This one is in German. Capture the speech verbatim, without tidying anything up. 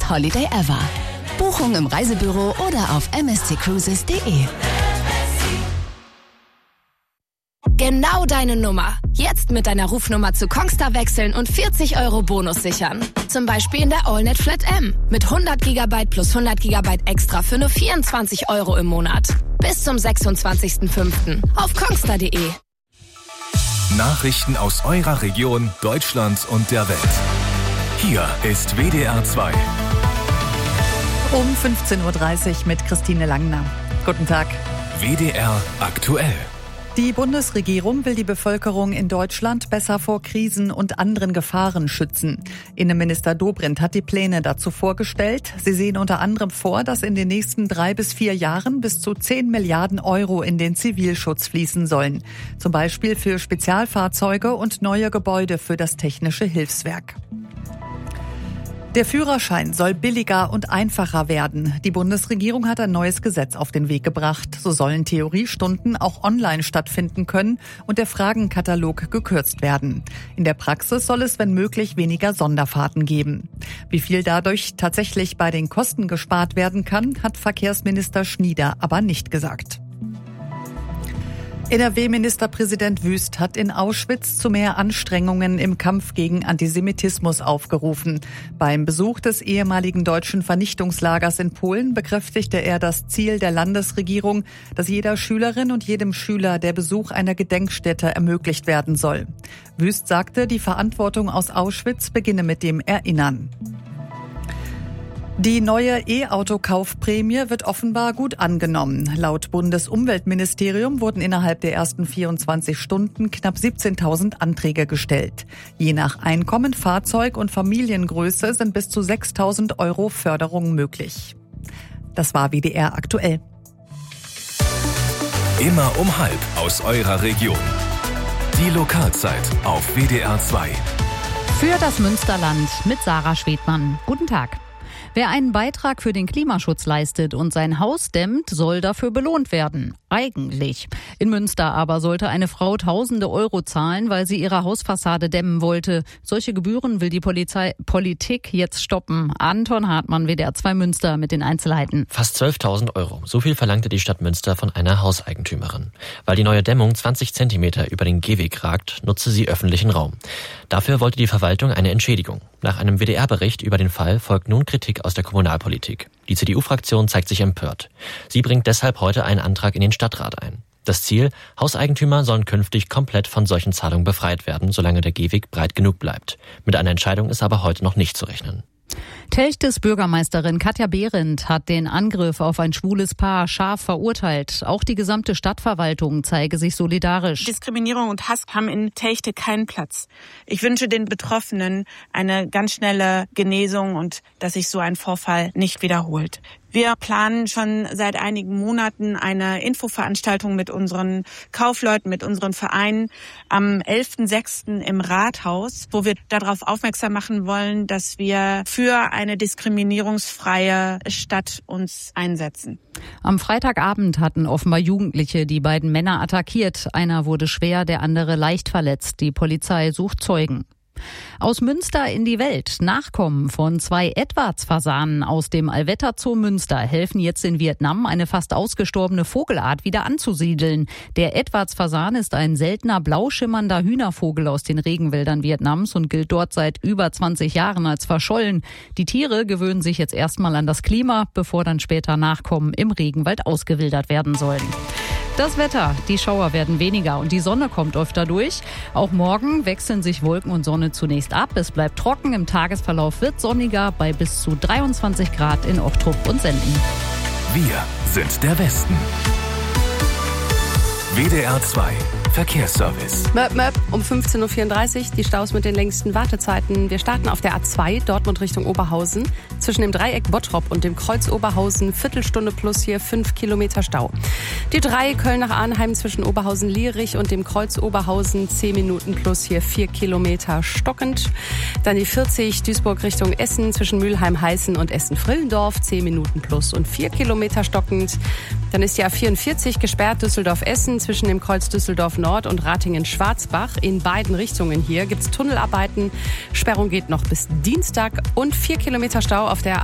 best holiday ever. Buchung im Reisebüro oder auf m s c cruises punkt d e. Genau deine Nummer. Jetzt mit deiner Rufnummer zu Kongstar wechseln und vierzig Euro Bonus sichern. Zum Beispiel in der AllNet Flat M. Mit hundert Gigabyte plus hundert Gigabyte extra für nur vierundzwanzig Euro im Monat. Bis zum sechsundzwanzigsten fünften auf kongstar punkt d e. Nachrichten aus eurer Region, Deutschland und der Welt. Hier ist W D R zwei. Um fünfzehn Uhr dreißig mit Christine Langner. Guten Tag. W D R aktuell. Die Bundesregierung will die Bevölkerung in Deutschland besser vor Krisen und anderen Gefahren schützen. Innenminister Dobrindt hat die Pläne dazu vorgestellt. Sie sehen unter anderem vor, dass in den nächsten drei bis vier Jahren bis zu zehn Milliarden Euro in den Zivilschutz fließen sollen. Zum Beispiel für Spezialfahrzeuge und neue Gebäude für das Technische Hilfswerk. Der Führerschein soll billiger und einfacher werden. Die Bundesregierung hat ein neues Gesetz auf den Weg gebracht. So sollen Theoriestunden auch online stattfinden können und der Fragenkatalog gekürzt werden. In der Praxis soll es, wenn möglich, weniger Sonderfahrten geben. Wie viel dadurch tatsächlich bei den Kosten gespart werden kann, hat Verkehrsminister Schnieder aber nicht gesagt. N R W-Ministerpräsident Wüst hat in Auschwitz zu mehr Anstrengungen im Kampf gegen Antisemitismus aufgerufen. Beim Besuch des ehemaligen deutschen Vernichtungslagers in Polen bekräftigte er das Ziel der Landesregierung, dass jeder Schülerin und jedem Schüler der Besuch einer Gedenkstätte ermöglicht werden soll. Wüst sagte, die Verantwortung aus Auschwitz beginne mit dem Erinnern. Die neue E-Auto-Kaufprämie wird offenbar gut angenommen. Laut Bundesumweltministerium wurden innerhalb der ersten vierundzwanzig Stunden knapp siebzehntausend Anträge gestellt. Je nach Einkommen, Fahrzeug und Familiengröße sind bis zu sechstausend Euro Förderung möglich. Das war W D R aktuell. Immer um halb aus eurer Region. Die Lokalzeit auf W D R zwei. Für das Münsterland mit Sarah Schwedmann. Guten Tag. Wer einen Beitrag für den Klimaschutz leistet und sein Haus dämmt, soll dafür belohnt werden. Eigentlich. In Münster aber sollte eine Frau tausende Euro zahlen, weil sie ihre Hausfassade dämmen wollte. Solche Gebühren will die Polizei, Politik jetzt stoppen. Anton Hartmann, W D R zwei Münster mit den Einzelheiten. Fast zwölftausend Euro. So viel verlangte die Stadt Münster von einer Hauseigentümerin. Weil die neue Dämmung zwanzig Zentimeter über den Gehweg ragt, nutze sie öffentlichen Raum. Dafür wollte die Verwaltung eine Entschädigung. Nach einem W D R-Bericht über den Fall folgt nun Kritik aus der Kommunalpolitik. Die C D U-Fraktion zeigt sich empört. Sie bringt deshalb heute einen Antrag in den Stadtrat ein. Das Ziel: Hauseigentümer sollen künftig komplett von solchen Zahlungen befreit werden, solange der Gehweg breit genug bleibt. Mit einer Entscheidung ist aber heute noch nicht zu rechnen. Telchtes Bürgermeisterin Katja Behrendt hat den Angriff auf ein schwules Paar scharf verurteilt. Auch die gesamte Stadtverwaltung zeige sich solidarisch. Diskriminierung und Hass haben in Telchte keinen Platz. Ich wünsche den Betroffenen eine ganz schnelle Genesung und dass sich so ein Vorfall nicht wiederholt. Wir planen schon seit einigen Monaten eine Infoveranstaltung mit unseren Kaufleuten, mit unseren Vereinen am elften sechsten im Rathaus, wo wir darauf aufmerksam machen wollen, dass wir für eine diskriminierungsfreie Stadt uns einsetzen. Am Freitagabend hatten offenbar Jugendliche die beiden Männer attackiert. Einer wurde schwer, der andere leicht verletzt. Die Polizei sucht Zeugen. Aus Münster in die Welt. Nachkommen von zwei Edwardsfasanen aus dem Alvetta Zoo Münster helfen jetzt in Vietnam, eine fast ausgestorbene Vogelart wieder anzusiedeln. Der Edwardsfasan ist ein seltener blau schimmernder Hühnervogel aus den Regenwäldern Vietnams und gilt dort seit über zwanzig Jahren als verschollen. Die Tiere gewöhnen sich jetzt erstmal an das Klima, bevor dann später Nachkommen im Regenwald ausgewildert werden sollen. Das Wetter, die Schauer werden weniger und die Sonne kommt öfter durch. Auch morgen wechseln sich Wolken und Sonne zunächst ab. Es bleibt trocken, im Tagesverlauf wird sonniger bei bis zu dreiundzwanzig Grad in Ochtrup und Senden. Wir sind der Westen. W D R zwei Verkehrsservice. Möp, möp, um fünfzehn Uhr vierunddreißig, die Staus mit den längsten Wartezeiten. Wir starten auf der A zwei, Dortmund Richtung Oberhausen. Zwischen dem Dreieck Bottrop und dem Kreuz Oberhausen, Viertelstunde plus hier fünf Kilometer Stau. Die drei, Köln nach Arnheim zwischen Oberhausen-Lierich und dem Kreuz Oberhausen, zehn Minuten plus hier vier Kilometer stockend. Dann die vierzig, Duisburg Richtung Essen zwischen Mülheim-Heißen und Essen-Frillendorf, zehn Minuten plus und vier Kilometer stockend. Dann ist die A vierundvierzig gesperrt, Düsseldorf-Essen zwischen dem Kreuz Düsseldorf Nord und Ratingen-Schwarzbach. In beiden Richtungen hier gibt's Tunnelarbeiten. Sperrung geht noch bis Dienstag und vier Kilometer Stau auf der